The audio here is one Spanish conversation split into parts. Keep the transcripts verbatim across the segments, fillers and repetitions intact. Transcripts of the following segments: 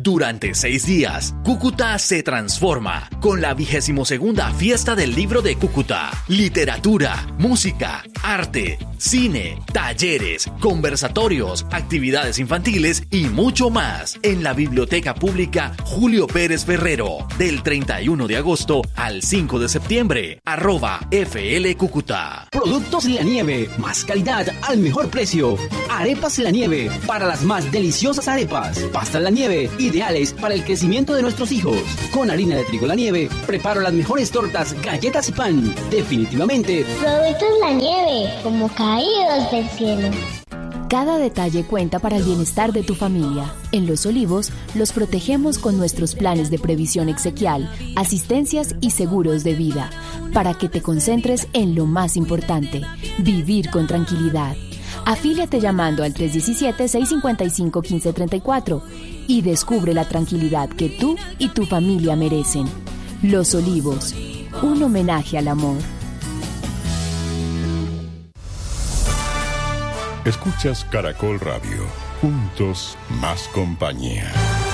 Durante seis días, Cúcuta se transforma con la vigésimo segunda Fiesta del Libro de Cúcuta. Literatura, música, arte, cine, talleres, conversatorios, actividades infantiles y mucho más en la Biblioteca Pública Julio Pérez Ferrero del treinta y uno de agosto al cinco de septiembre. Arroba F L Cúcuta. Productos La Nieve, más calidad al mejor precio. Arepas La Nieve, para las más deliciosas arepas. Pasta La Nieve, ideales para el crecimiento de nuestros hijos. Con harina de trigo La Nieve, preparo las mejores tortas, galletas y pan. Definitivamente, Productos La Nieve, como caídos del cielo. Cada detalle cuenta para el bienestar de tu familia. En Los Olivos, los protegemos con nuestros planes de previsión exequial, asistencias y seguros de vida, para que te concentres en lo más importante, vivir con tranquilidad. Afíliate llamando al tres uno siete, seis cinco cinco, uno cinco tres cuatro y descubre la tranquilidad que tú y tu familia merecen. Los Olivos, un homenaje al amor. Escuchas Caracol Radio. Juntos, más compañía.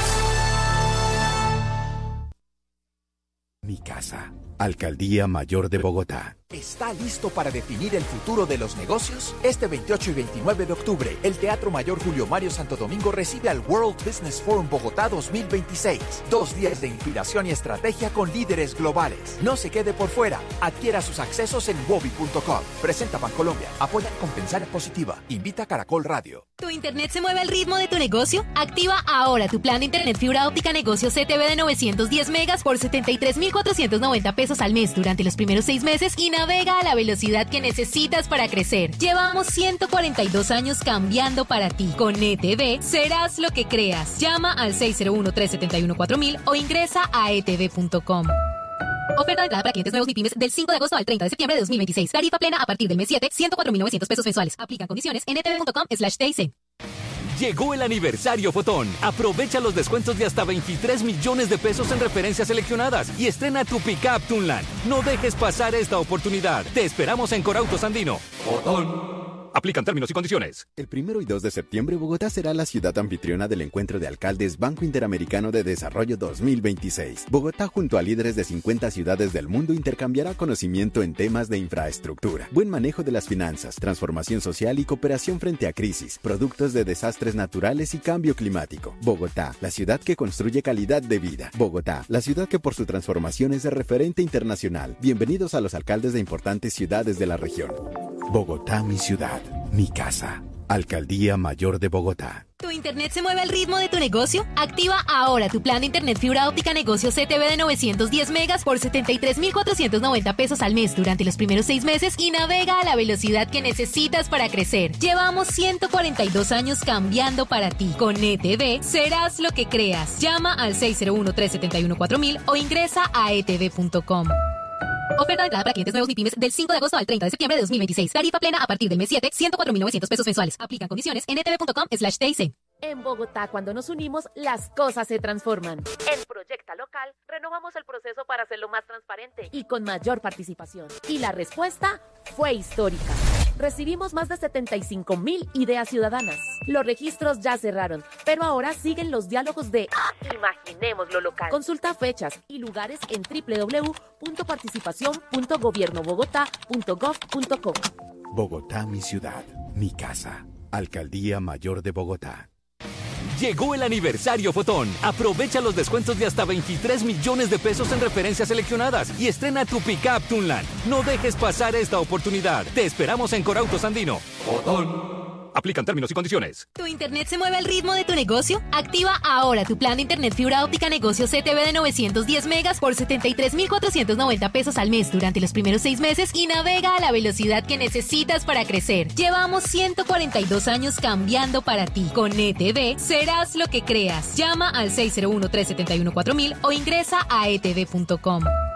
Mi casa. Alcaldía Mayor de Bogotá. ¿Está listo para definir el futuro de los negocios? Este veintiocho y veintinueve de octubre, el Teatro Mayor Julio Mario Santo Domingo recibe al World Business Forum Bogotá dos mil veintiséis. Dos días de inspiración y estrategia con líderes globales. No se quede por fuera. Adquiera sus accesos en wobi punto com. Presenta Bancolombia. Apoya Compensar Positiva. Invita Caracol Radio. ¿Tu internet se mueve al ritmo de tu negocio? Activa ahora tu plan de internet fibra óptica negocio C T V de novecientos diez megas por setenta y tres mil cuatrocientos noventa pesos al mes durante los primeros seis meses y navega a la velocidad que necesitas para crecer. Llevamos ciento cuarenta y dos años cambiando para ti. Con E T V serás lo que creas. Llama al seis cero uno, tres siete uno, cuatro mil o ingresa a e t v punto com. Oferta de entrada para clientes nuevos MIPYMES del cinco de agosto al treinta de septiembre de dos mil veintiséis. Tarifa plena a partir del mes siete, ciento cuatro mil novecientos pesos mensuales. Aplican condiciones en e t v punto com slash t i c. Llegó el aniversario Fotón. Aprovecha los descuentos de hasta veintitrés millones de pesos en referencias seleccionadas y estrena tu Pickup Tunland. No dejes pasar esta oportunidad. Te esperamos en Corautos Andino. Fotón. Aplican términos y condiciones. El primero y dos de septiembre, Bogotá será la ciudad anfitriona del Encuentro de Alcaldes Banco Interamericano de Desarrollo dos mil veintiséis. Bogotá, junto a líderes de cincuenta ciudades del mundo, intercambiará conocimiento en temas de infraestructura, buen manejo de las finanzas, transformación social y cooperación frente a crisis, productos de desastres naturales y cambio climático. Bogotá, la ciudad que construye calidad de vida. Bogotá, la ciudad que por su transformación es de referente internacional. Bienvenidos a los alcaldes de importantes ciudades de la región. Bogotá, mi ciudad, mi casa. Alcaldía Mayor de Bogotá. ¿Tu internet se mueve al ritmo de tu negocio? Activa ahora tu plan de internet fibra óptica negocio C T V de novecientos diez megas por setenta y tres mil cuatrocientos noventa pesos al mes durante los primeros seis meses y navega a la velocidad que necesitas para crecer. Llevamos ciento cuarenta y dos años cambiando para ti. Con E T V serás lo que creas. Llama al seis cero uno, tres siete uno, cuatro mil o ingresa a e t v punto com. Oferta de entrada para clientes nuevos MIPYMES del cinco de agosto al treinta de septiembre de dos mil veintiséis. Tarifa plena a partir del mes siete, ciento cuatro mil novecientos pesos mensuales. Aplican condiciones en e t v punto com slash t i c. En Bogotá, cuando nos unimos, las cosas se transforman. En Proyecta Local, renovamos el proceso para hacerlo más transparente y con mayor participación. Y la respuesta fue histórica. Recibimos más de setenta y cinco mil ideas ciudadanas. Los registros ya cerraron, pero ahora siguen los diálogos de Imaginemos lo local. Consulta fechas y lugares en doble u doble u doble u punto participación punto gobierno bogotá punto gov punto co. Bogotá, mi ciudad, mi casa. Alcaldía Mayor de Bogotá. Llegó el aniversario Fotón. Aprovecha los descuentos de hasta veintitrés millones de pesos en referencias seleccionadas y estrena tu Pickup Tunland. No dejes pasar esta oportunidad. Te esperamos en Corautos Andino. Fotón. Aplican términos y condiciones. ¿Tu internet se mueve al ritmo de tu negocio? Activa ahora tu plan de internet fibra óptica negocio C T V de novecientos diez megas por setenta y tres mil cuatrocientos noventa pesos al mes durante los primeros seis meses y navega a la velocidad que necesitas para crecer. Llevamos ciento cuarenta y dos años cambiando para ti. Con E T V serás lo que creas. Llama al seis cero uno, tres siete uno, cuatro mil o ingresa a e t v punto com.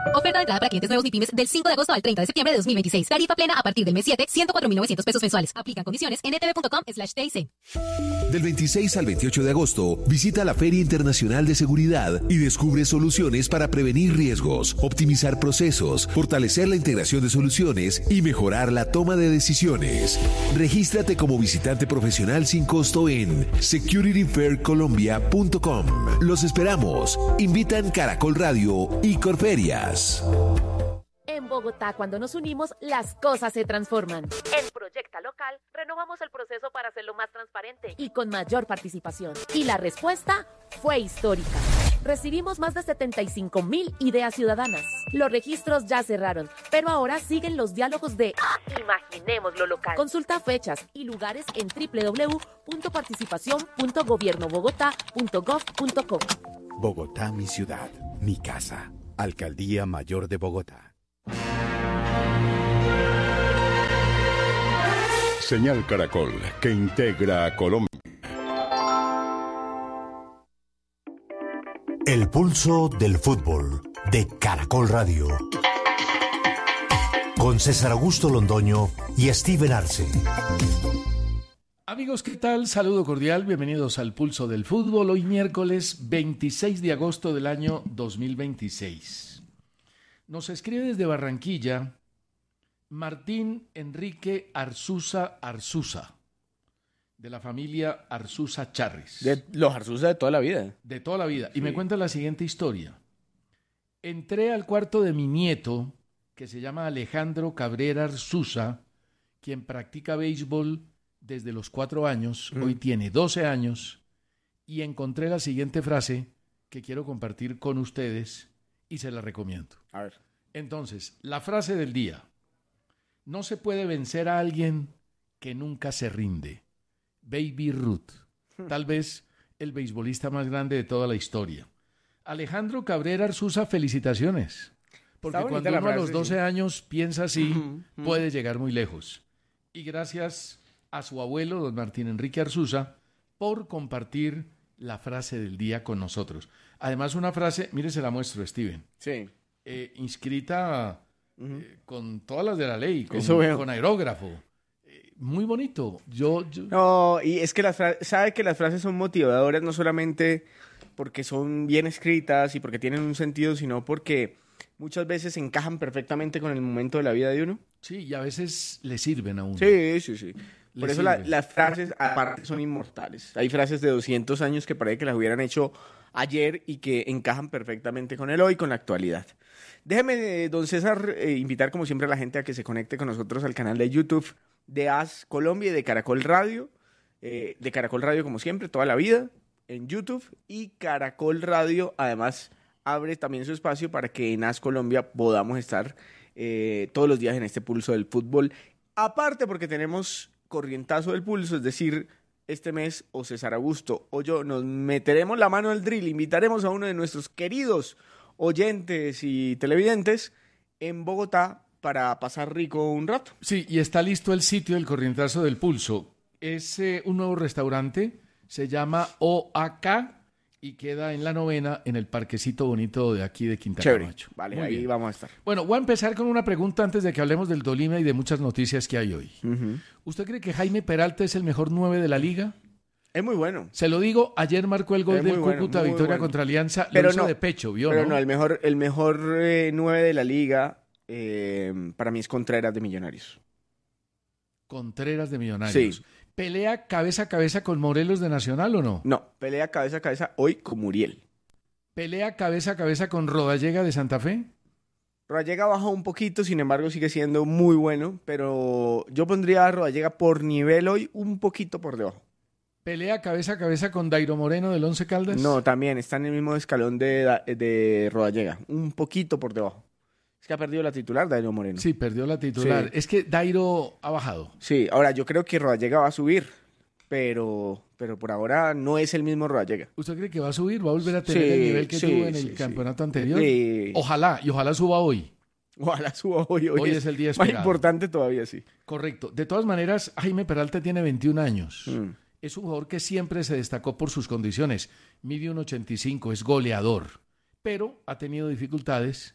Oferta de entrada para clientes nuevos MIPYMES del cinco de agosto al treinta de septiembre de dos mil veintiséis. Tarifa plena a partir del mes siete, ciento cuatro mil novecientos pesos mensuales. Aplican condiciones en n t v punto com slash t i c. Del veintiséis al veintiocho de agosto, visita la Feria Internacional de Seguridad y descubre soluciones para prevenir riesgos, optimizar procesos, fortalecer la integración de soluciones y mejorar la toma de decisiones. Regístrate como visitante profesional sin costo en security fair colombia punto com. Los esperamos. Invitan Caracol Radio y Corferias. En Bogotá, cuando nos unimos, las cosas se transforman. En Proyecta Local, renovamos el proceso para hacerlo más transparente y con mayor participación. Y la respuesta fue histórica. Recibimos más de setenta y cinco mil ideas ciudadanas. Los registros ya cerraron, pero ahora siguen los diálogos de Imaginemos lo local. Consulta fechas y lugares en doble u doble u doble u punto participación punto gobierno bogotá punto gov punto co. Bogotá, mi ciudad, mi casa. Alcaldía Mayor de Bogotá. Señal Caracol, que integra a Colombia. El pulso del fútbol de Caracol Radio. Con César Augusto Londoño y Steven Arce. Amigos, ¿qué tal? Saludo cordial, bienvenidos al Pulso del Fútbol. Hoy miércoles veintiséis de agosto del año dos mil veintiséis. Nos escribe desde Barranquilla Martín Enrique Arzuza Arzuza, de la familia Arzuza Charris. De los Arzuza de toda la vida. De toda la vida. Y sí. me cuenta la siguiente historia. Entré al cuarto de mi nieto, que se llama Alejandro Cabrera Arzuza, quien practica béisbol desde los cuatro años, mm. hoy tiene doce años, y encontré la siguiente frase que quiero compartir con ustedes y se la recomiendo. A ver. Entonces, la frase del día. No se puede vencer a alguien que nunca se rinde. Baby Ruth, tal vez el beisbolista más grande de toda la historia. Alejandro Cabrera Arzuza, felicitaciones. Porque cuando uno frase, a los doce sí. años piensa así, uh-huh, uh-huh. puede llegar muy lejos. Y gracias a su abuelo, don Martín Enrique Arzuza, por compartir la frase del día con nosotros. Además, una frase, mire, se la muestro, Steven. Sí. Eh, inscrita uh-huh. eh, con todas las de la ley, con, con aerógrafo. Eh, muy bonito. Yo, yo... No, y es que las fra- sabe que las frases son motivadoras no solamente porque son bien escritas y porque tienen un sentido, sino porque muchas veces encajan perfectamente con el momento de la vida de uno. Sí, y a veces le sirven a uno. Sí, sí, sí. Por eso la, las frases aparte son inmortales. Hay frases de doscientos años que parece que las hubieran hecho ayer y que encajan perfectamente con el hoy, con la actualidad. Déjeme, don César, eh, invitar como siempre a la gente a que se conecte con nosotros al canal de YouTube de A S Colombia y de Caracol Radio. Eh, de Caracol Radio como siempre, toda la vida, en YouTube. Y Caracol Radio además abre también su espacio para que en A S Colombia podamos estar eh, todos los días en este pulso del fútbol. Aparte porque tenemos corrientazo del pulso, es decir, este mes o César Augusto o yo nos meteremos la mano al drill, invitaremos a uno de nuestros queridos oyentes y televidentes en Bogotá para pasar rico un rato. Sí, y está listo el sitio del corrientazo del pulso. Es eh, un nuevo restaurante, se llama O A K y queda en la Novena, en el parquecito bonito de aquí de Quinta Camacho. Vale, Muy ahí bien. Vamos a estar. Bueno, voy a empezar con una pregunta antes de que hablemos del Tolima y de muchas noticias que hay hoy. Uh-huh. ¿Usted cree que Jaime Peralta es el mejor nueve de la liga? Es muy bueno. Se lo digo, ayer marcó el gol es del bueno, Cúcuta, victoria bueno. contra Alianza, pero lo hizo no, de pecho, ¿vio? Pero no, no el mejor, el mejor eh, nueve de la liga eh, para mí es Contreras de Millonarios. Contreras de Millonarios. Sí. ¿Pelea cabeza a cabeza con Morelos de Nacional o no? No, pelea cabeza a cabeza hoy con Muriel. ¿Pelea cabeza a cabeza con Rodallega de Santa Fe? Rodallega bajó un poquito, sin embargo sigue siendo muy bueno, pero yo pondría a Rodallega por nivel hoy un poquito por debajo. ¿Pelea cabeza a cabeza con Dairo Moreno del Once Caldas? No, también está en el mismo escalón de, de Rodallega, un poquito por debajo. Es que ha perdido la titular Dairo Moreno. Sí, perdió la titular. Sí. Es que Dairo ha bajado. Sí, ahora yo creo que Rodallega va a subir, pero, pero por ahora no es el mismo Rodallega. ¿Usted cree que va a subir? ¿Va a volver a tener sí, el nivel que sí, tuvo en sí, el campeonato sí. anterior? Sí. Ojalá, y ojalá suba hoy. Ojalá suba hoy. Hoy, hoy es, es el día esperado. Más importante todavía, sí. Correcto. De todas maneras, Jaime Peralta tiene veintiún años. Mm. Es un jugador que siempre se destacó por sus condiciones. Mide uno ochenta y cinco, es goleador, pero ha tenido dificultades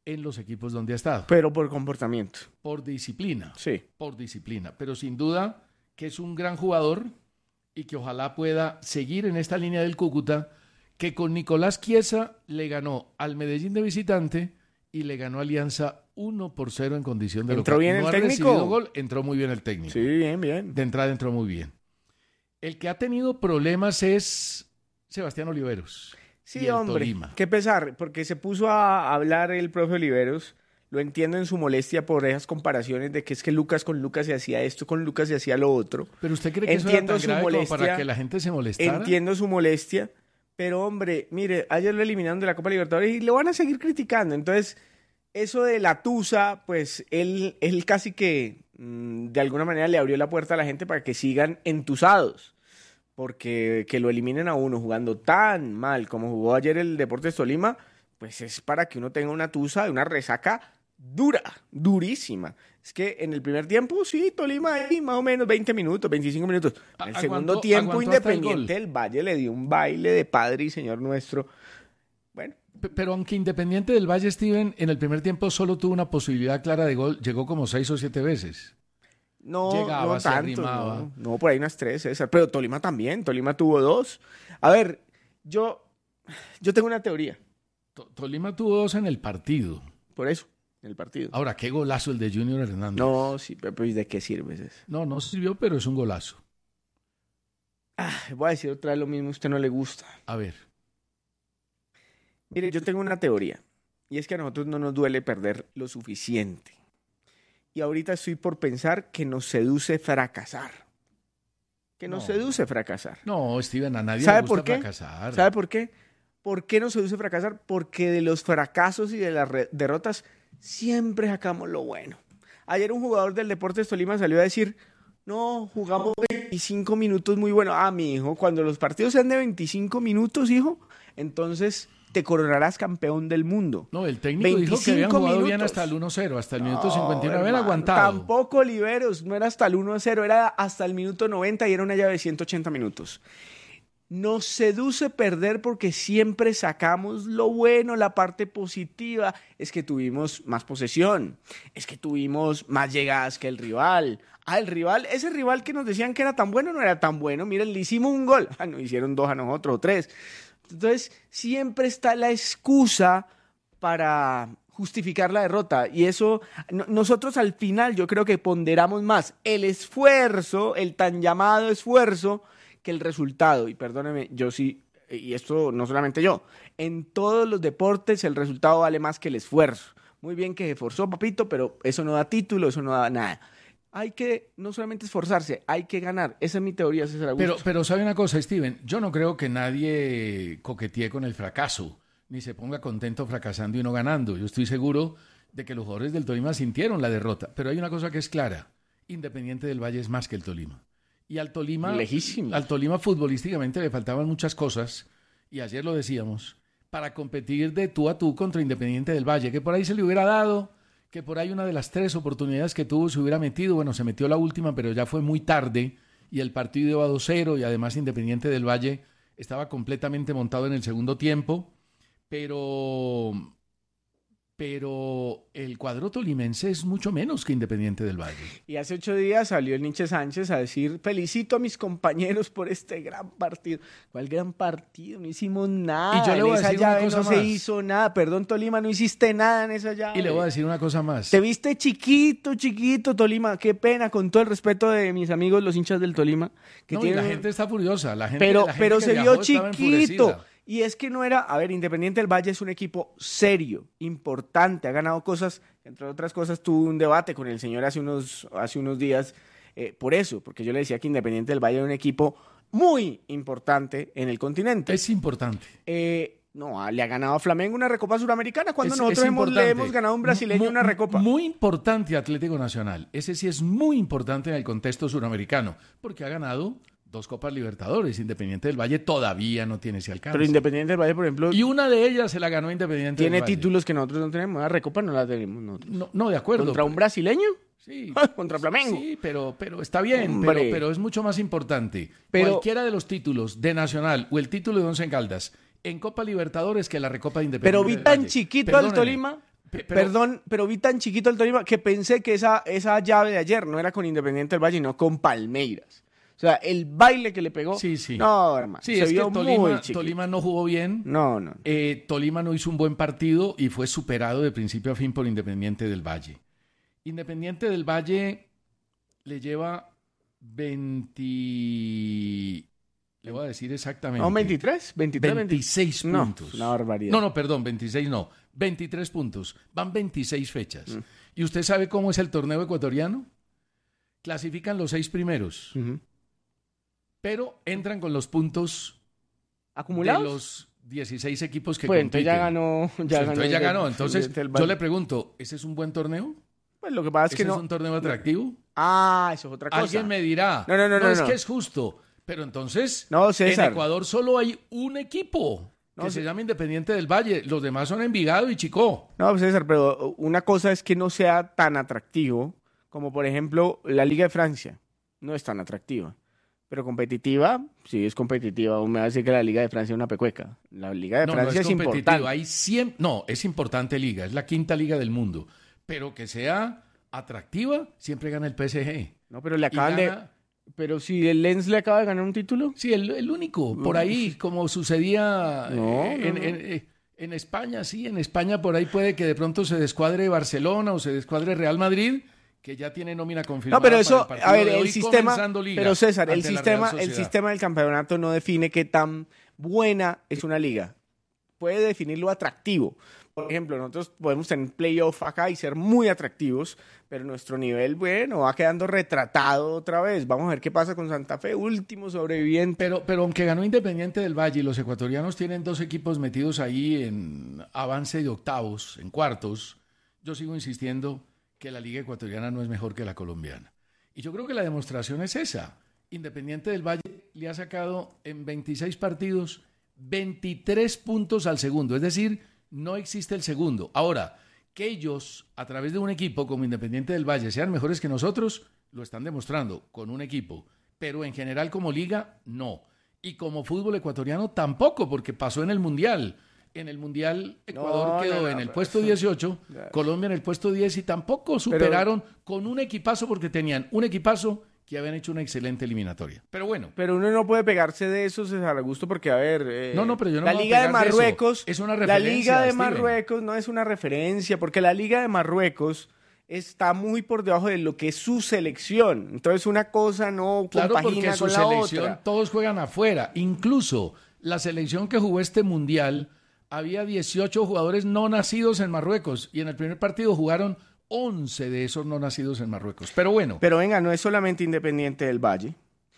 en los equipos donde ha estado. Pero por comportamiento. Por disciplina. Sí. Por disciplina. Pero sin duda que es un gran jugador y que ojalá pueda seguir en esta línea del Cúcuta, que con Nicolás Chiesa le ganó al Medellín de visitante y le ganó a Alianza uno por cero en condición de ¿Entró local. bien no el ha técnico? recibido gol, entró muy bien el técnico. Sí, bien, bien. De entrada entró muy bien. El que ha tenido problemas es Sebastián Oliveros. Sí, y el hombre, Tolima. qué pesar, porque se puso a hablar el profe Oliveros, lo entiendo en su molestia por esas comparaciones de que es que Lucas con Lucas se hacía esto, con Lucas se hacía lo otro. Pero usted cree que entiendo eso era tan su grave molestia, como para que la gente se molestara. Entiendo su molestia, pero hombre, mire, ayer lo eliminaron de la Copa Libertadores y lo van a seguir criticando, entonces eso de la tusa, pues él, él casi que mmm, de alguna manera le abrió la puerta a la gente para que sigan entusados. Porque que lo eliminen a uno jugando tan mal como jugó ayer el Deportes Tolima, pues es para que uno tenga una tusa, una resaca dura, durísima. Es que en el primer tiempo, sí, Tolima ahí más o menos veinte minutos, veinticinco minutos. En el Aguantó, segundo tiempo, Independiente el del Valle le dio un baile de Padre y Señor nuestro. Bueno. Pero aunque Independiente del Valle, Steven, en el primer tiempo solo tuvo una posibilidad clara de gol, llegó como seis o siete veces. No, Llegaba, no se tanto, arrimaba. no, no, por ahí unas tres, César. Pero Tolima también, Tolima tuvo dos. A ver, yo, yo tengo una teoría. To- Tolima tuvo dos en el partido. Por eso, en el partido. Ahora, qué golazo el de Junior Hernández. No, sí, pero ¿de qué sirve eso? No, no sirvió, pero es un golazo. Ah, voy a decir otra vez lo mismo, a usted no le gusta. A ver. Mire, yo tengo una teoría. Y es que a nosotros no nos duele perder lo suficiente. Y ahorita estoy por pensar que nos seduce fracasar. Que nos No. seduce fracasar. No, Steven, a nadie ¿Sabe le gusta por qué? fracasar. ¿Sabe por qué? ¿Por qué nos seduce fracasar? Porque de los fracasos y de las re- derrotas siempre sacamos lo bueno. Ayer un jugador del Deportes Tolima salió a decir, no, jugamos veinticinco minutos muy bueno. Ah, mi hijo, cuando los partidos sean de veinticinco minutos, hijo, entonces te coronarás campeón del mundo. No, el técnico dijo que habían jugado bien hasta el uno cero, hasta el minuto cincuenta y nueve, haber hermano, aguantado. Tampoco Oliveros, no era hasta el uno cero, era hasta el minuto noventa y era una llave de ciento ochenta minutos. Nos seduce perder porque siempre sacamos lo bueno, la parte positiva. Es que tuvimos más posesión, es que tuvimos más llegadas que el rival. Ah, el rival, ese rival que nos decían que era tan bueno, no era tan bueno. Miren, le hicimos un gol. Ah, nos hicieron dos a nosotros o tres. Entonces, siempre está la excusa para justificar la derrota. Y eso, no, nosotros al final yo creo que ponderamos más el esfuerzo, el tan llamado esfuerzo, que el resultado. Y perdóneme, yo sí, y esto no solamente yo, en todos los deportes el resultado vale más que el esfuerzo. Muy bien que se esforzó, papito, pero eso no da título, eso no da nada. Hay que no solamente esforzarse, hay que ganar. Esa es mi teoría, César Augusto. Pero, pero sabe una cosa, Steven, yo no creo que nadie coquetee con el fracaso, ni se ponga contento fracasando y no ganando. Yo estoy seguro de que los jugadores del Tolima sintieron la derrota, pero hay una cosa que es clara, Independiente del Valle es más que el Tolima. Y al Tolima, lejísimo. Al Tolima futbolísticamente le faltaban muchas cosas, y ayer lo decíamos, para competir de tú a tú contra Independiente del Valle, que por ahí se le hubiera dado, que por ahí una de las tres oportunidades que tuvo se hubiera metido, bueno, se metió la última, pero ya fue muy tarde, y el partido iba dos cero, y además Independiente del Valle estaba completamente montado en el segundo tiempo, pero... pero el cuadro tolimense es mucho menos que Independiente del Valle. Y hace ocho días salió el Nietzsche Sánchez a decir, felicito a mis compañeros por este gran partido. ¿Cuál gran partido? No hicimos nada. Y yo le voy en a esa decir una llave cosa no más. se hizo nada. Perdón, Tolima, no hiciste nada en esa llave. Y le voy a decir una cosa más. Te viste chiquito, chiquito, Tolima. Qué pena, con todo el respeto de mis amigos, los hinchas del Tolima. Que no, tienen... y la gente está furiosa. La gente, pero la gente pero que se viajó vio estaba chiquito. enfurecida. Y es que no era, a ver, Independiente del Valle es un equipo serio, importante, ha ganado cosas, entre otras cosas tuvo un debate con el señor hace unos, hace unos días, eh, por eso, porque yo le decía que Independiente del Valle era un equipo muy importante en el continente. Es importante. Eh, no, le ha ganado a Flamengo una Recopa Suramericana, cuando Es- nosotros es hemos, le importante. hemos ganado a un brasileño Mu- una Recopa. Muy importante Atlético Nacional. Ese sí es muy importante en el contexto suramericano, porque ha ganado dos Copas Libertadores. Independiente del Valle todavía no tiene ese alcance. Pero Independiente del Valle, por ejemplo, Y una de ellas se la ganó Independiente tiene del Valle. títulos que nosotros no tenemos. La Recopa no la tenemos nosotros. No, no, de acuerdo. ¿Contra un brasileño? Sí. ¿Contra Flamengo? Sí, pero, pero está bien, Hombre. pero, pero es mucho más importante. Pero- Cualquiera de los títulos de Nacional o el título de Once Caldas en Copa Libertadores que la Recopa de Independiente Pero vi del tan Valle. chiquito al Perdóneme, Tolima. pero, perdón, pero vi tan chiquito el Tolima que pensé que esa, esa llave de ayer no era con Independiente del Valle, sino con Palmeiras. O sea, el baile que le pegó. Sí, sí. No, hermano. Sí, se es vio que Tolima, Tolima no jugó bien. No, no. Eh, Tolima no hizo un buen partido y fue superado de principio a fin por Independiente del Valle. Independiente del Valle le lleva veinte... Le voy a decir exactamente. ¿No, veintitrés? veintitrés, veintiséis no, puntos. Una barbaridad. No, no, perdón, veintiséis no. veintitrés puntos. Van veintiséis fechas. Mm. ¿Y usted sabe cómo es el torneo ecuatoriano? Clasifican los seis primeros. Uh-huh. Pero entran con los puntos acumulados de los dieciséis equipos que pues compiten. Entonces ya ganó. Ya pues ganó entonces ya ganó. Entonces el, el, yo le pregunto, ¿ese es un buen torneo? Pues lo que pasa es que ¿Ese no. es un torneo atractivo? Ah, eso es otra cosa. Alguien me dirá. No, no, no, no. No, es no. que es justo. Pero entonces, no, César. en Ecuador solo hay un equipo que no, se llama Independiente del Valle. Los demás son Envigado y Chicó. No, César, pero una cosa es que no sea tan atractivo como, por ejemplo, la Liga de Francia. No es tan atractiva. Pero competitiva, sí es competitiva. Uno me va a decir que la Liga de Francia es una pecueca. La Liga de no, Francia no es, es importante. Hay cien... No, es importante liga. Es la quinta liga del mundo. Pero que sea atractiva, siempre gana el P S G. No, pero le acaban gana... de... Pero si el Lens le acaba de ganar un título. Sí, el, el único. Por ahí, como sucedía no, eh, no, en, no. En, en España, sí. En España por ahí puede que de pronto se descuadre Barcelona o se descuadre Real Madrid, que ya tiene nómina confirmada. No, pero eso, para el a ver, de el hoy, sistema. Liga Pero César, el sistema, el sistema del campeonato no define qué tan buena es una liga. Puede definir lo atractivo. Por ejemplo, nosotros podemos tener playoff acá y ser muy atractivos, pero nuestro nivel, bueno, va quedando retratado otra vez. Vamos a ver qué pasa con Santa Fe, último sobreviviente. Pero, pero aunque ganó Independiente del Valle y los ecuatorianos tienen dos equipos metidos ahí en avance de octavos, en cuartos, yo sigo insistiendo que la liga ecuatoriana no es mejor que la colombiana. Y yo creo que la demostración es esa. Independiente del Valle le ha sacado en veintiséis partidos veintitrés puntos al segundo, es decir, no existe el segundo. Ahora, que ellos, a través de un equipo como Independiente del Valle, sean mejores que nosotros, lo están demostrando con un equipo. Pero en general como liga, no. Y como fútbol ecuatoriano, tampoco, porque pasó en el Mundial. En el Mundial, Ecuador no, quedó no, no, en el pero... puesto dieciocho, Colombia en el puesto diez y tampoco superaron pero... con un equipazo, porque tenían un equipazo que habían hecho una excelente eliminatoria. Pero bueno. Pero uno no puede pegarse de eso, César Augusto, porque, a ver... Eh, no, no, pero yo no la me voy Liga a pegar de Marruecos... De eso. Es una referencia, La Liga de Steven. Marruecos no es una referencia, porque la Liga de Marruecos está muy por debajo de lo que es su selección. Entonces, una cosa no claro, compagina porque con su la selección, otra. Todos juegan afuera. Incluso la selección que jugó este Mundial, había dieciocho jugadores no nacidos en Marruecos, y en el primer partido jugaron once de esos no nacidos en Marruecos. Pero bueno. Pero venga, no es solamente Independiente del Valle.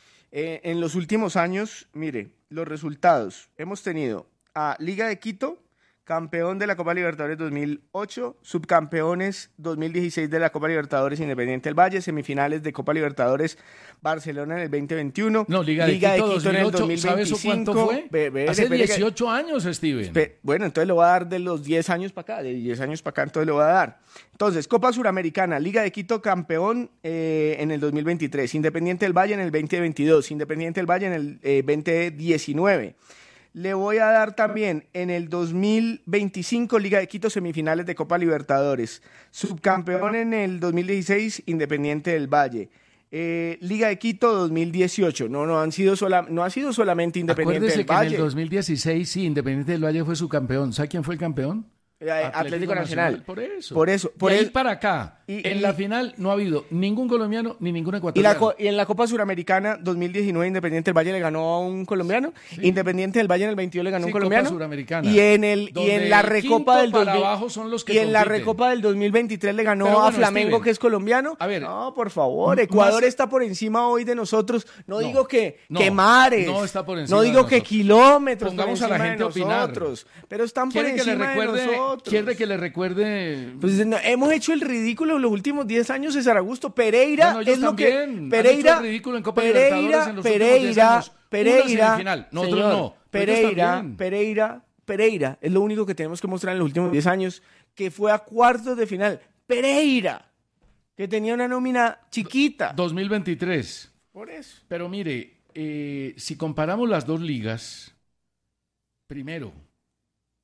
Eh, en los últimos años, mire, los resultados. Hemos tenido a Liga de Quito, campeón de la Copa Libertadores dos mil ocho, subcampeones dos mil dieciséis de la Copa Libertadores Independiente del Valle, semifinales de Copa Libertadores Barcelona en el veinte veintiuno. No, Liga de Liga Quito, de Quito en el dos mil ocho, ¿sabes cuánto fue? Be, be, Hace be, be, dieciocho años, Steven. Be, bueno, entonces le voy a dar de los diez años para acá, de diez años para acá, entonces le voy a dar. Entonces, Copa Suramericana, Liga de Quito campeón eh, en el dos mil veintitrés, Independiente del Valle en el veinte veintidós, Independiente del Valle en el eh, veinte diecinueve. Le voy a dar también en el dos mil veinticinco Liga de Quito semifinales de Copa Libertadores. Subcampeón en el dos mil dieciséis Independiente del Valle. Eh, Liga de Quito dos mil dieciocho. No, no han sido sola, no ha sido solamente Independiente Acuérdese del que Valle. En el dos mil dieciséis sí, Independiente del Valle fue subcampeón. ¿Sabe quién fue el campeón? Eh, Atlético, Atlético Nacional. Nacional. Por eso. Por eso. Por y ahí el... para acá. Y, en y... la final no ha habido ningún colombiano ni ningún ecuatoriano. Y, la, y en la Copa Suramericana dos mil diecinueve Independiente del Valle le ganó a un colombiano. Sí. Independiente del Valle en el veintidós le ganó a sí, un colombiano. Copa Suramericana. Y en el y en la Recopa del dos mil abajo son los que y en la compiten. Recopa del dos mil veintitrés le ganó bueno, a Flamengo, Steven, que es colombiano. A ver, no, por favor, Ecuador más... está por encima hoy de nosotros. No, no digo que, no, que mares. No está por encima. No digo de que kilómetros. Pongamos a la gente a opinar. Pero están por encima que le recuerde, de nosotros. ¿Quiere que le recuerde? Pues no, hemos hecho el ridículo en los últimos diez años, César Augusto. Pereira bueno, es lo también. que Pereira, han hecho el ridículo en Copa Pereira, Libertadores en los Pereira, años. Pereira, nosotros señor, no. Pereira, Pereira, Pereira es lo único que tenemos que mostrar en los últimos diez años, que fue a cuartos de final. Pereira, que tenía una nómina chiquita. dos mil veintitrés. Por eso. Pero mire, eh, si comparamos las dos ligas, primero,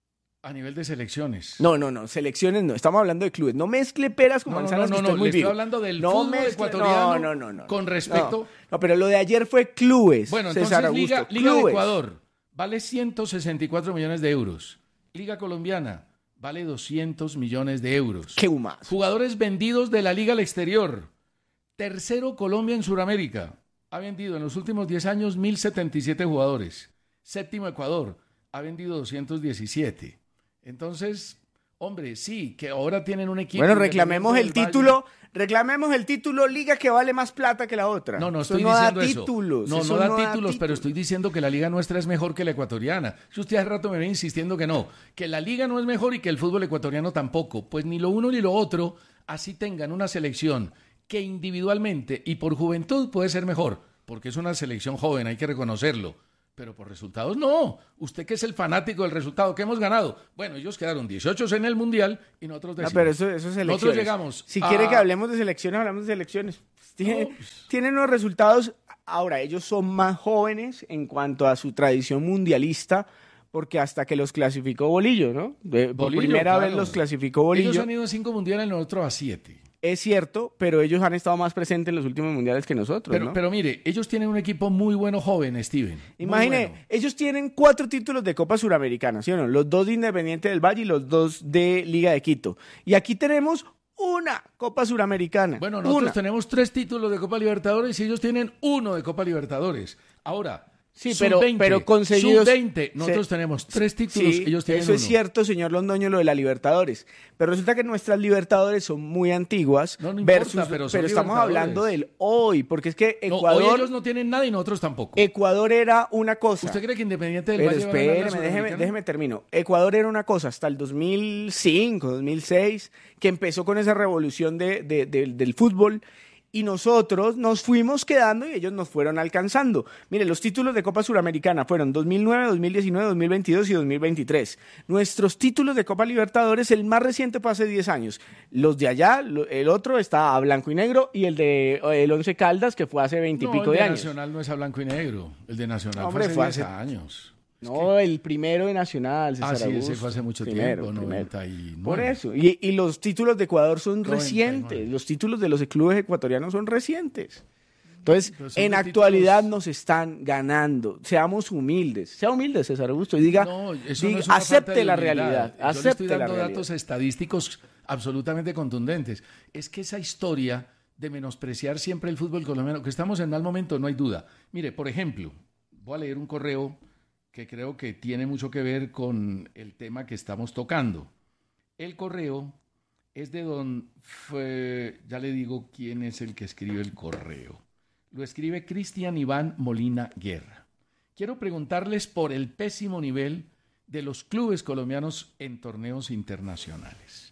A nivel de selecciones. No, no, no, selecciones no. Estamos hablando de clubes. No mezcle peras con no, manzanas. No, no, no, no. Muy Le vivo. estoy hablando del no fútbol mezcle, ecuatoriano. No, no, no, no. Con respecto. No, no, pero lo de ayer fue clubes. Bueno, César entonces Augusto, Liga, Liga de clubes. Ecuador vale ciento sesenta y cuatro millones de euros. Liga Colombiana vale doscientos millones de euros. ¿Qué más? Jugadores vendidos de la Liga al exterior. Tercero, Colombia en Sudamérica. Ha vendido en los últimos diez años mil setenta y siete jugadores. Séptimo, Ecuador. Ha vendido doscientos diecisiete. Entonces, hombre, sí, que ahora tienen un equipo... Bueno, reclamemos el título, Valle. reclamemos el título Liga que vale más plata que la otra. No, no eso estoy no diciendo da eso. Títulos, no, eso no da no títulos, da títulos, pero estoy diciendo que la Liga nuestra es mejor que la ecuatoriana. Si usted hace rato me viene insistiendo que no, que la Liga no es mejor y que el fútbol ecuatoriano tampoco. Pues ni lo uno ni lo otro, así tengan una selección que individualmente y por juventud puede ser mejor, porque es una selección joven, hay que reconocerlo. Pero por resultados no. Usted que es el fanático del resultado, ¿qué hemos ganado? Bueno, ellos quedaron dieciocho en el Mundial y nosotros decimos. No, pero eso, eso es elecciones. Nosotros llegamos. Si a... quiere que hablemos de selecciones, hablamos de selecciones. Tienen, no, pues... tienen unos resultados. Ahora, ellos son más jóvenes en cuanto a su tradición mundialista, porque hasta que los clasificó Bolillo, ¿no? De, por Bolillo, primera claro. vez los clasificó Bolillo. Ellos han ido a cinco mundiales, nosotros a siete. Es cierto, pero ellos han estado más presentes en los últimos mundiales que nosotros, pero, ¿no? Pero mire, ellos tienen un equipo muy bueno joven, Steven. Imagine, bueno. ellos tienen cuatro títulos de Copa Suramericana, ¿sí o no? Los dos de Independiente del Valle y los dos de Liga de Quito. Y aquí tenemos una Copa Suramericana. Bueno, nosotros una. tenemos tres títulos de Copa Libertadores y ellos tienen uno de Copa Libertadores. Ahora... Sí, pero, pero conseguidos... sub veinte, nosotros se, tenemos tres títulos, sí, ellos tienen eso uno. Es cierto, señor Londoño, lo de la Libertadores. Pero resulta que nuestras Libertadores son muy antiguas. No, no versus, importa, pero, pero estamos hablando del hoy, porque es que Ecuador... No, hoy ellos no tienen nada y nosotros tampoco. Ecuador era una cosa. ¿Usted cree que Independiente del pero Valle espéreme, va a déjeme, déjeme termino. Ecuador era una cosa hasta el dos mil cinco, dos mil seis, que empezó con esa revolución de, de, de, del fútbol. Y nosotros nos fuimos quedando y ellos nos fueron alcanzando. Mire, los títulos de Copa Suramericana fueron dos mil nueve, dos mil diecinueve, dos mil veintidós y dos mil veintitrés. Nuestros títulos de Copa Libertadores, el más reciente fue hace diez años. Los de allá, el otro está a blanco y negro y el de el Once Caldas, que fue hace veinte y pico de años. El de Nacional no es a blanco y negro. El de Nacional Hombre, fue hace fue diez hace... años. No, el primero de Nacional, César Ah, sí, Augusto. ese fue hace mucho primero, tiempo, primero. noventa y nueve. Por eso, y, y los títulos de Ecuador son noventa y nueve. recientes, los títulos de los clubes ecuatorianos son recientes. Entonces, en títulos... actualidad nos están ganando. Seamos humildes, sea humilde, César Augusto, y diga, no, eso diga no es una acepte falta de la humildad. realidad, Yo acepte le estoy la dando realidad. datos estadísticos absolutamente contundentes. Es que esa historia de menospreciar siempre el fútbol colombiano, que estamos en mal momento, no hay duda. Mire, por ejemplo, voy a leer un correo que creo que tiene mucho que ver con el tema que estamos tocando. El correo es de don... Fue, ya le digo quién es el que escribe el correo. Lo escribe Cristian Iván Molina Guerra. Quiero preguntarles por el pésimo nivel de los clubes colombianos en torneos internacionales.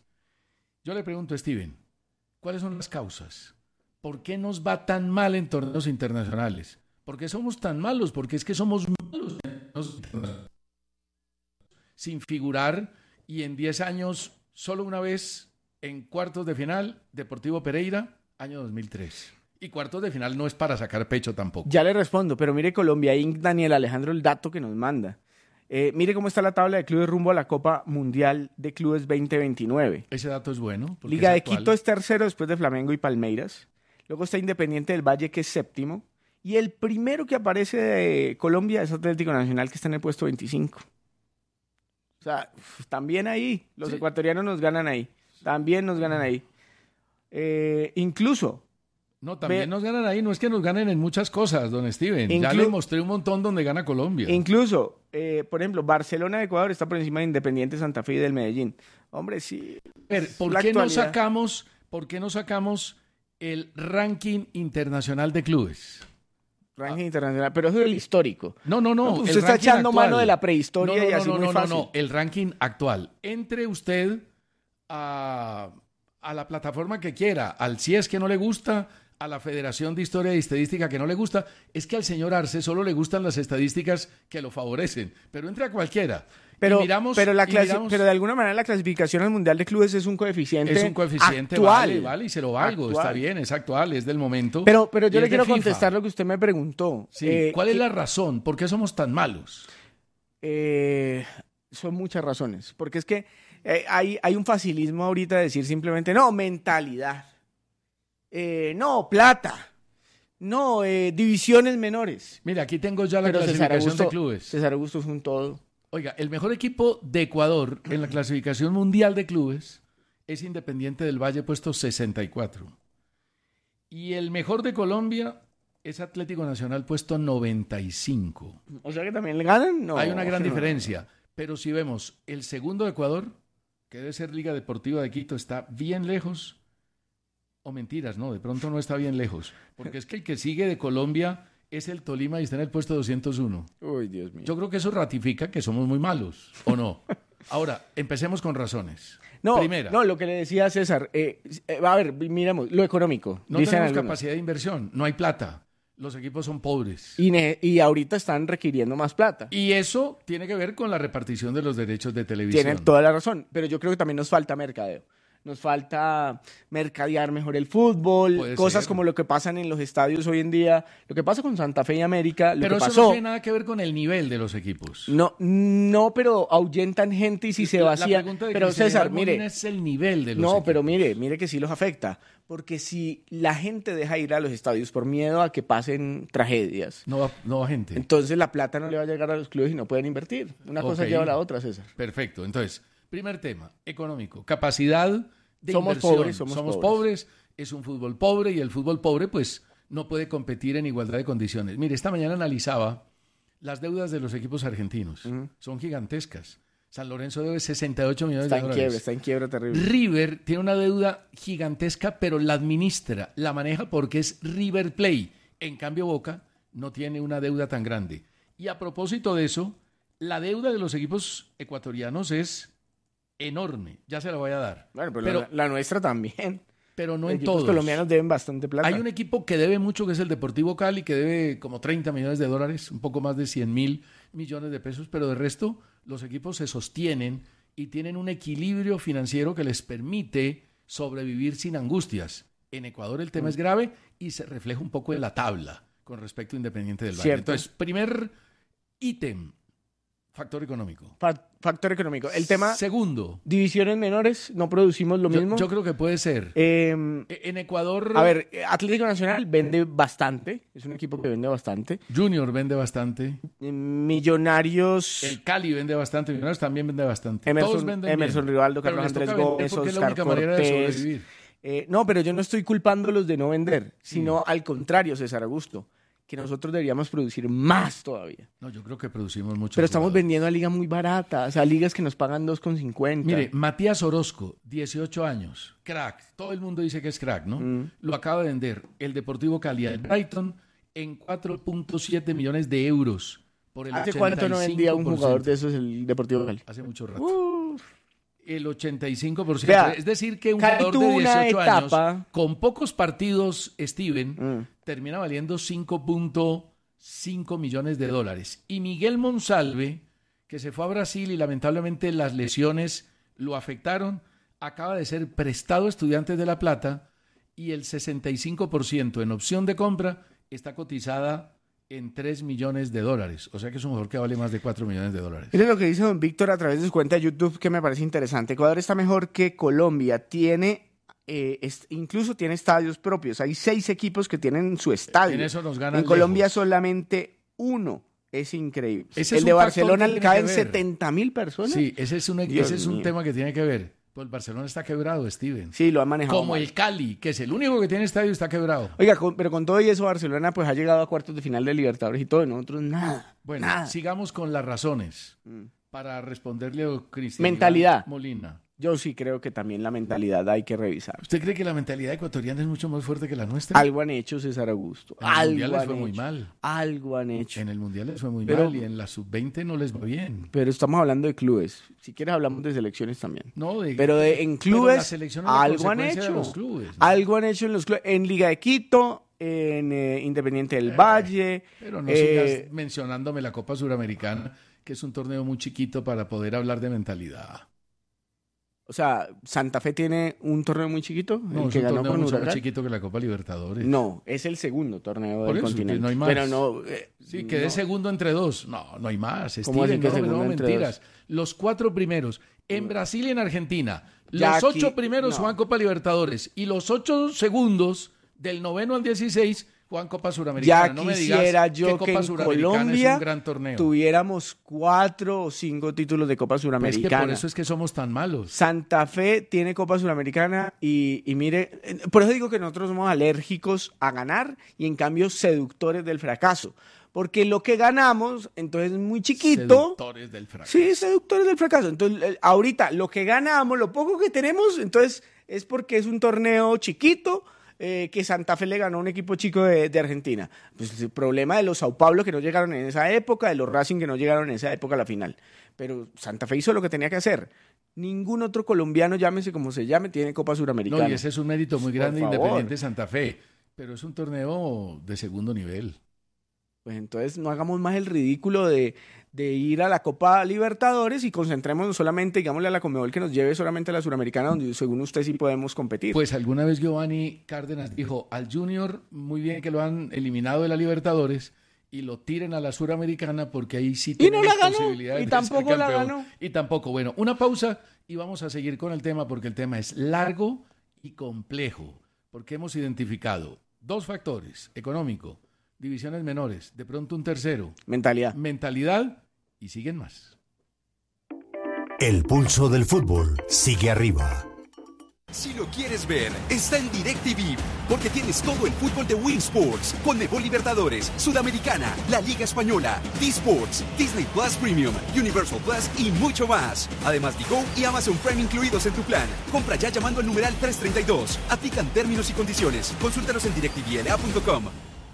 Yo le pregunto a Steven, ¿cuáles son las causas? ¿Por qué nos va tan mal en torneos internacionales? ¿Por qué somos tan malos? Porque es que somos malos sin figurar y en diez años solo una vez en cuartos de final, Deportivo Pereira, año dos mil tres. Y cuartos de final no es para sacar pecho tampoco. Ya le respondo, pero mire Colombia Inc, Daniel Alejandro, el dato que nos manda. Eh, mire cómo está la tabla de clubes rumbo a la Copa Mundial de Clubes veinte veintinueve. Ese dato es bueno. Liga es de actual. Quito es tercero después de Flamengo y Palmeiras. Luego está Independiente del Valle, que es séptimo. Y el primero que aparece de Colombia es Atlético Nacional, que está en el puesto veinticinco. O sea, también ahí, los sí. ecuatorianos nos ganan ahí. También nos ganan ahí. Eh, incluso... No, también ve, nos ganan ahí. No es que nos ganen en muchas cosas, don Steven. Inclu- ya le mostré un montón donde gana Colombia. Incluso, eh, por ejemplo, Barcelona de Ecuador está por encima de Independiente Santa Fe y del Medellín. Hombre, sí. A ver, ¿por qué no sacamos, por qué no sacamos el ranking internacional de clubes? Ranking ah. internacional, pero eso es el histórico. No, no, no. no pues usted está echando actual. mano de la prehistoria no, no, y así no, muy no, fácil. No, no, el ranking actual. Entre usted a, a la plataforma que quiera, al C I E S que no le gusta, a la Federación de Historia y Estadística que no le gusta, es que al señor Arce solo le gustan las estadísticas que lo favorecen, pero entre a cualquiera. Pero, miramos, pero, la clasi- miramos, pero de alguna manera la clasificación al Mundial de Clubes es un coeficiente es un coeficiente actual. Vale, vale, y se lo valgo, actual. Está bien, es actual, es del momento. Pero, pero yo le quiero FIFA. contestar lo que usted me preguntó. Sí, eh, ¿cuál es que, la razón? ¿Por qué somos tan malos? Eh, son muchas razones, porque es que eh, hay, hay un facilismo ahorita de decir simplemente, no, mentalidad, eh, no, plata, no, eh, divisiones menores. Mira, aquí tengo ya la Pero clasificación Augusto, de clubes. César Augusto es un todo. Oiga, el mejor equipo de Ecuador en la clasificación mundial de clubes es Independiente del Valle, puesto sesenta y cuatro. Y el mejor de Colombia es Atlético Nacional, puesto noventa y cinco. O sea que también le ganan. No, Hay una gran no. diferencia. Pero si vemos el segundo de Ecuador, que debe ser Liga Deportiva de Quito, está bien lejos. O mentiras, no, de pronto no está bien lejos. Porque es que el que sigue de Colombia es el Tolima y está en el puesto doscientos uno. Uy, Dios mío. Yo creo que eso ratifica que somos muy malos, ¿o no? Ahora, empecemos con razones. No, Primera. no, lo que le decía César, eh, eh, a ver, miramos, lo económico. No dicen tenemos algunos. capacidad de inversión, no hay plata. Los equipos son pobres. Y, ne- y ahorita están requiriendo más plata. Y eso tiene que ver con la repartición de los derechos de televisión. Tienen toda la razón, pero yo creo que también nos falta mercadeo. Nos falta mercadear mejor el fútbol, Puede cosas ser. como lo que pasan en los estadios hoy en día, lo que pasa con Santa Fe y América, lo Pero que eso pasó. no tiene nada que ver con el nivel de los equipos. No, no, pero ahuyentan gente y si se La- la vacía. pregunta de Pero Cristian César, Molina mire, es el nivel de los no, equipos. pero mire, mire que sí los afecta, porque si la gente deja ir a los estadios por miedo a que pasen tragedias, No va, no va gente. entonces la plata no le va a llegar a los clubes y no pueden invertir. Una cosa Ok. lleva a la otra, César. Perfecto. Entonces, primer tema, económico. Capacidad de Somos inversión. pobres, somos pobres. pobres. Es un fútbol pobre y el fútbol pobre, pues, no puede competir en igualdad de condiciones. Mire, esta mañana analizaba las deudas de los equipos argentinos. Ujú. Son gigantescas. San Lorenzo debe sesenta y ocho millones Está de en dólares. quiebra, está en quiebra terrible. River tiene una deuda gigantesca, pero la administra, la maneja porque es River Play. En cambio, Boca no tiene una deuda tan grande. Y a propósito de eso, la deuda de los equipos ecuatorianos es enorme. Ya se la voy a dar. Bueno, pero, Pero- la, la nuestra también. Pero no Los en equipos todos. colombianos deben bastante plata. Hay un equipo que debe mucho, que es el Deportivo Cali, que debe como treinta millones de dólares, un poco más de cien mil millones de pesos, pero de resto los equipos se sostienen y tienen un equilibrio financiero que les permite sobrevivir sin angustias. En Ecuador el tema Mm. es grave y se refleja un poco en la tabla con respecto a Independiente del Valle. Cierto. Entonces, primer ítem, factor económico. Fa- factor económico. El tema, Segundo, divisiones menores, no producimos lo yo, mismo. yo creo que puede ser. Eh, En Ecuador, a ver, eh, Atlético Nacional vende bastante. Es un equipo que vende bastante. Junior vende bastante. Eh, Millonarios. El Cali vende bastante, Millonarios también vende bastante. Emerson, Todos venden Emerson bien. Rivaldo, Pero Carlos les toca Andrés vender Gómez, porque es la Oscar única manera de Cortés. sobrevivir. Eh, no, pero yo no estoy culpándolos de no vender, sino al contrario, César Augusto, que nosotros deberíamos producir más todavía. No, yo creo que producimos mucho. Pero estamos jugadores. vendiendo a ligas muy baratas, a ligas que nos pagan dos con cincuenta. Mire, Matías Orozco, dieciocho años, crack. Todo el mundo dice que es crack, ¿no? Mm. Lo acaba de vender el Deportivo Cali al Brighton en cuatro punto siete millones de euros. Por el ¿Hace cuánto no vendía un jugador de ochenta y cinco por ciento. esos el Deportivo Cali? Hace mucho rato. Uf. El ochenta y cinco por ciento. Vea, Es decir, que un Cali jugador tuvo de una dieciocho etapa- años, con pocos partidos, Steven, Mm. termina valiendo cinco punto cinco millones de dólares. Y Miguel Monsalve, que se fue a Brasil y lamentablemente las lesiones lo afectaron, acaba de ser prestado a Estudiantes de La Plata y el sesenta y cinco por ciento en opción de compra está cotizada en tres millones de dólares. O sea que es un jugador que vale más de cuatro millones de dólares. Miren lo que dice don Víctor a través de su cuenta de YouTube, que me parece interesante. Ecuador está mejor que Colombia. Tiene, eh, es- incluso tiene estadios propios. Hay seis equipos que tienen su estadio. En eso nos ganan En Colombia lejos. solamente uno. Es increíble. Ese el es de un factor Barcelona que le tiene que caen ver. setenta mil personas. Sí, ese es un, Dios ese es un mío. tema que tiene que ver. Pues el Barcelona está quebrado, Steven. Sí, lo han manejado Como mal. el Cali, que es el único que tiene estadio, está quebrado. Oiga, con- pero con todo y eso, Barcelona pues ha llegado a cuartos de final de Libertadores y todo, y nosotros nada. Bueno, nada. sigamos con las razones Mm. para responderle a Cristian Mentalidad. Molina. Yo sí creo que también la mentalidad hay que revisar. ¿Usted cree que la mentalidad ecuatoriana es mucho más fuerte que la nuestra? Algo han hecho, César Augusto. En el Algo Mundial les han fue muy hecho. mal. Algo han hecho. En el Mundial les fue muy Pero- mal y en la sub veinte no les va bien. Pero estamos hablando de clubes. Si quieres hablamos de selecciones también. No, de- Pero de, en pero clubes, la selección es la algo han consecuencia de hecho. los clubes, ¿no? Algo han hecho en los clubes. En Liga de Quito, en eh, Independiente del Valle. Pero no eh, sigas mencionándome la Copa Suramericana, que es un torneo muy chiquito para poder hablar de mentalidad. O sea, ¿Santa Fe tiene un torneo muy chiquito? No, es un torneo mucho más chiquito que la Copa Libertadores. No, es el segundo torneo Por del eso, continente. No hay más. Pero no... Eh, sí, quedé no. segundo entre dos. No, no hay más. ¿Cómo así que no, segundo no, entre mentiras. dos? Los cuatro primeros, en Brasil y en Argentina. Ya Los aquí- ocho primeros no. juegan Copa Libertadores. Y los ocho segundos, del noveno al dieciséis, juegan Copa Suramericana. Ya no me quisiera digas yo que que Copa en Suramericana Colombia es un gran torneo. tuviéramos cuatro o cinco títulos de Copa Pues es que Suramericana. por eso es que somos tan malos. Santa Fe tiene Copa Suramericana y, y mire, eh, por eso digo que nosotros somos alérgicos a ganar y en cambio seductores del fracaso. Porque lo que ganamos, entonces es muy chiquito. Seductores del fracaso. Sí, seductores del fracaso. Entonces, eh, ahorita lo que ganamos, lo poco que tenemos, entonces es porque es un torneo chiquito eh, que Santa Fe le ganó a un equipo chico de, de Argentina. Pues el problema de los Sao Paulo que no llegaron en esa época, de los Racing que no llegaron en esa época a la final. Pero Santa Fe hizo lo que tenía que hacer. Ningún otro colombiano, llámese como se llame, tiene Copa Suramericana. No, y ese es un mérito muy Por grande favor. Independiente Santa Fe. Pero es un torneo de segundo nivel. Pues entonces no hagamos más el ridículo de, de ir a la Copa Libertadores y concentrémonos solamente, digámosle a la Conmebol que nos lleve solamente a la Suramericana, donde según usted sí podemos competir. Pues alguna vez Giovanni Cárdenas dijo al Junior, muy bien que lo han eliminado de la Libertadores y lo tiren a la Suramericana porque ahí sí Y no tenemos la ganó, posibilidades y de tampoco ser la campeón. ganó. Y tampoco. Bueno, una pausa y vamos a seguir con el tema porque el tema es largo y complejo, porque hemos identificado dos factores: económico, divisiones menores, de pronto un tercero, mentalidad. Mentalidad y siguen más. El pulso del fútbol sigue arriba. Si lo quieres ver, está en DirecTV, porque tienes todo el fútbol de Win Sports, Conmebol Libertadores, Sudamericana, la Liga Española, D-Sports, Disney Plus Premium, Universal Plus y mucho más. Además, Digo y Amazon Prime incluidos en tu plan. Compra ya llamando al numeral trescientos treinta y dos. Aplican términos y condiciones. Consúltanos en direct t v l a punto com.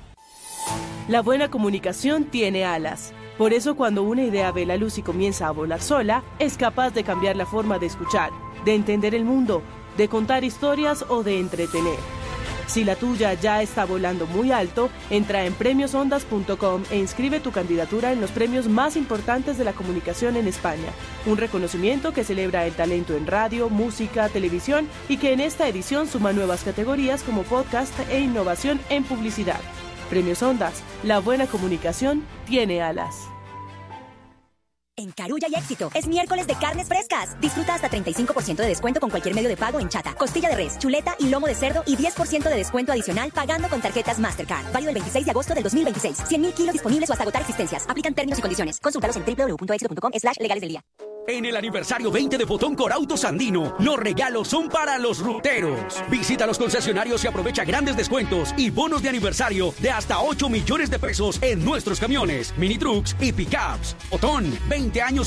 La buena comunicación tiene alas. Por eso cuando una idea ve la luz y comienza a volar sola, es capaz de cambiar la forma de escuchar, de entender el mundo, de contar historias o de entretener. Si la tuya ya está volando muy alto, entra en premios ondas punto com e inscribe tu candidatura en los premios más importantes de la comunicación en España. Un reconocimiento que celebra el talento en radio, música, televisión y que en esta edición suma nuevas categorías como podcast e innovación en publicidad. Premios Ondas, la buena comunicación tiene alas. En Carulla hay éxito. Es miércoles de carnes frescas. Disfruta hasta treinta y cinco por ciento de descuento con cualquier medio de pago en chata, costilla de res, chuleta y lomo de cerdo y diez por ciento de descuento adicional pagando con tarjetas Mastercard. Válido el veintiséis de agosto del dos mil veintiséis. cien mil kilos disponibles o hasta agotar existencias. Aplican términos y condiciones. Consúltalos en doble u doble u doble u punto éxito punto com slash legales del día. En el aniversario veinte de Fotón Corautos Andino, los regalos son para los ruteros. Visita los concesionarios y aprovecha grandes descuentos y bonos de aniversario de hasta ocho millones de pesos en nuestros camiones, mini trucks y pickups. Fotón, veinte años